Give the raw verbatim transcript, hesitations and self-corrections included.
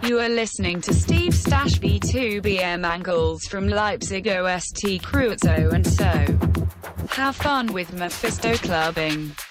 You are listening to Steve Stash B two B M Angles from Leipzig O S T Kreuzau, and so have fun with Mephisto clubbing.